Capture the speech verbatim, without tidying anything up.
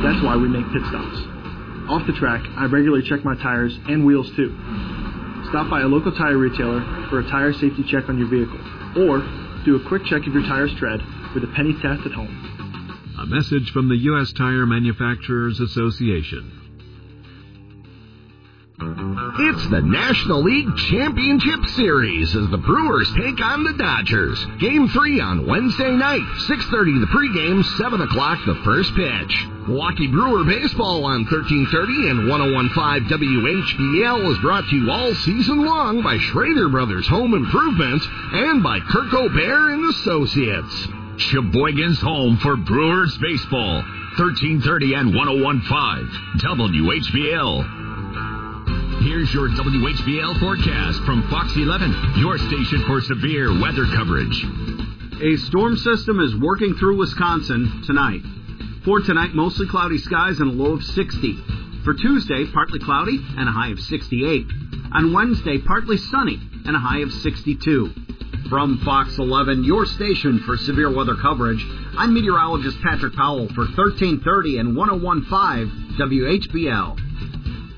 That's why we make pit stops. Off the track, I regularly check my tires and wheels too. Stop by a local tire retailer for a tire safety check on your vehicle, or do a quick check of your tire's tread with a penny test at home. A message from the U S Tire Manufacturers Association. It's the National League Championship Series as the Brewers take on the Dodgers. Game three on Wednesday night, six thirty the pregame, seven o'clock the first pitch. Milwaukee Brewer Baseball on thirteen thirty and one oh one point five W H B L is brought to you all season long by Schrader Brothers Home Improvements and by Kirk O'Bear and Associates. Sheboygan's home for Brewers Baseball, thirteen thirty and one oh one point five W H B L. Here's your W H B L forecast from Fox eleven, your station for severe weather coverage. A storm system is working through Wisconsin tonight. For tonight, mostly cloudy skies and a low of sixty. For Tuesday, partly cloudy and a high of sixty-eight. On Wednesday, partly sunny and a high of sixty-two. From Fox eleven, your station for severe weather coverage, I'm meteorologist Patrick Powell for thirteen thirty and one oh one point five W H B L.